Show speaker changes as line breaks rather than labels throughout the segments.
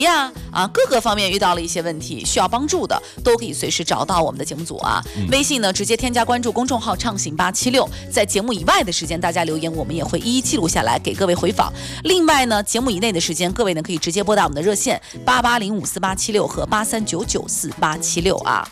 呀各个方面遇到了一些问题需要帮助的，都可以随时找到我们的节目组啊。微信呢直接添加关注公众号畅行876，在节目以外的时间大家留言我们也会一一记录下来给各位回访。另外呢节目以内的时间各位呢可以直接拨打我们的热线88054876和83994876啊。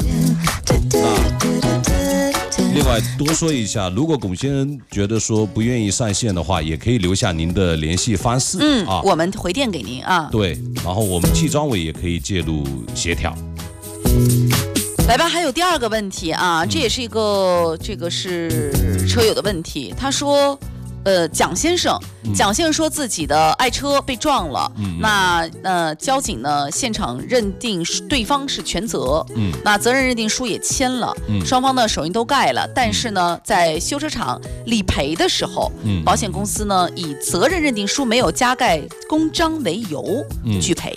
另外多说一下，如果龚先生觉得说不愿意上线的话，也可以留下您的联系方式
我们回电给您啊。
对，然后我们纪专委也可以介入协调。
来吧，还有第二个问题啊，这也是一个这个是车友的问题。他说蒋先生说自己的爱车被撞了，那交警呢现场认定对方是全责，那责任认定书也签了，双方呢手印都盖了，但是呢在修车厂理赔的时候，保险公司呢以责任认定书没有加盖公章为由拒赔。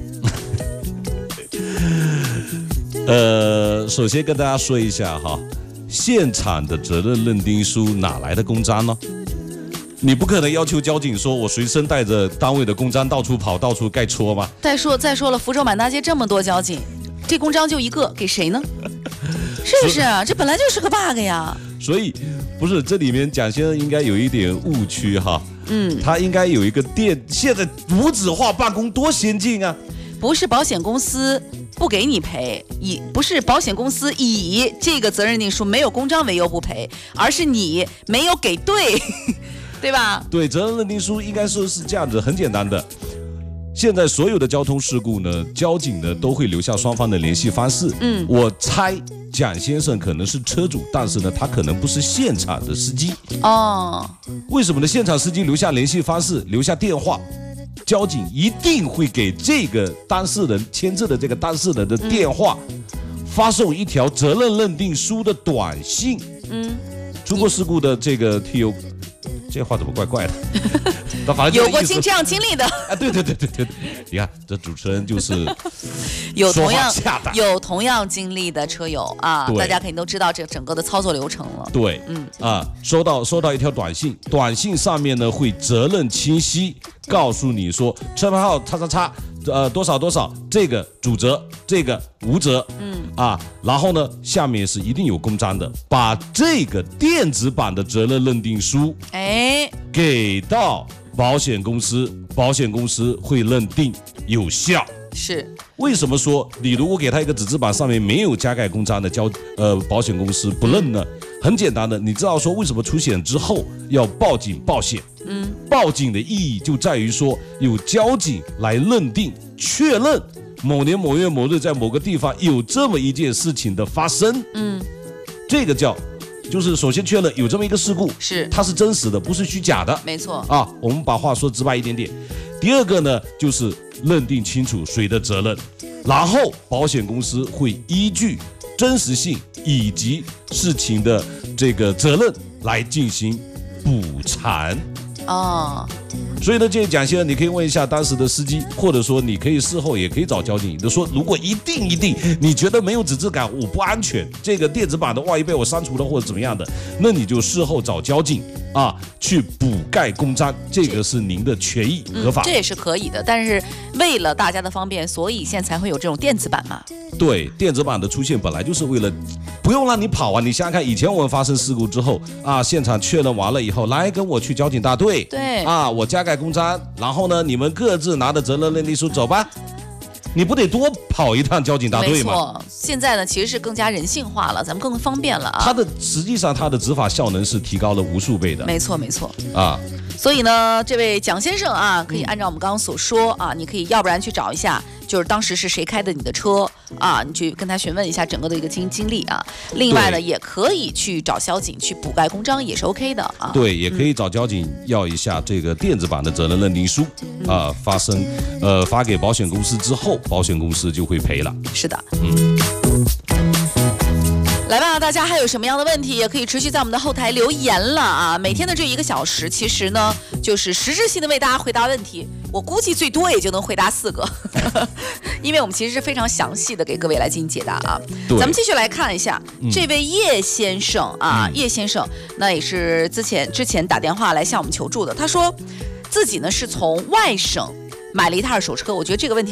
首先跟大家说一下哈，现场的责任认定书哪来的公章呢？你不可能要求交警说我随身带着单位的公章到处跑到处盖戳吗？再
说了，福州满大街这么多交警，这公章就一个，给谁呢？是不是啊？这本来就是个 bug 呀。
所以不是，这里面蒋先生应该有一点误区哈。他应该有一个现在无纸化办公多先进啊！
不是保险公司不给你赔，不是保险公司以这个责任认定书没有公章为由不赔，而是你没有给对。对吧？
对，责任认定书应该说是这样子，很简单的。现在所有的交通事故呢，交警呢都会留下双方的联系方式。我猜蒋先生可能是车主，但是呢，他可能不是现场的司机。为什么呢？现场司机留下联系方式，留下电话，交警一定会给这个当事人签字的这个当事人的电话，发送一条责任认定书的短信。出过事故的这个 TU。这话怎么怪怪的？那反正
有过这样经历的
啊，对，你看这主持人就是
有同样经历的车友啊，大家肯定都知道这整个的操作流程了。
对，收到一条短信，短信上面呢会责任清晰，告诉你说车牌号叉叉叉，多少，这个主责，这个无责，然后呢下面是一定有公章的，把这个电子版的责任认定书给到保险公司，保险公司会认定有效。
是
为什么说你如果给他一个纸质版上面没有加盖公章的保险公司不认呢？很简单的，你知道说为什么出险之后要报警报险？报警的意义就在于说有交警来认定确认某年某月某日在某个地方有这么一件事情的发生。这个就是首先确认有这么一个事故，它是真实的，不是虚假的。
没错
我们把话说直白一点点。第二个呢，就是认定清楚谁的责任，然后保险公司会依据真实性以及事情的这个责任来进行补偿。所以呢，建议蒋先生，你可以问一下当时的司机，或者说你可以事后也可以找交警，就说如果一定你觉得没有纸质感，我不安全，这个电子版的万一被我删除了或者怎么样的，那你就事后找交警去补盖公章，这个是您的权益合法。
这也是可以的，但是为了大家的方便，所以现在才会有这种电子版嘛。
对，电子版的出现本来就是为了不用让你跑啊。你想想看，以前我们发生事故之后现场确认完了以后，来跟我去交警大队，
对
我加盖公章，然后呢，你们各自拿着责任认定书走吧。你不得多跑一趟交警大队吗？
没错，现在呢其实是更加人性化了，咱们更方便了
实际上它的执法效能是提高了无数倍的。
没错所以呢，这位蒋先生可以按照我们刚刚所说你可以要不然去找一下，就是当时是谁开的你的车你去跟他询问一下整个的一个经历另外呢，也可以去找交警去补盖公章，也是 OK 的
对，也可以找交警要一下这个电子版的责任认定书发给保险公司之后，保险公司就会赔了。
是的。来吧，大家还有什么样的问题也可以持续在我们的后台留言了每天的这1个小时，其实呢就是实质性的为大家回答问题，我估计最多也就能回答4个因为我们其实是非常详细的给各位来进行解答咱们继续来看一下这位叶先生叶先生那也是之前打电话来向我们求助的，他说自己呢是从外省买了一台二手车，我觉得这个问题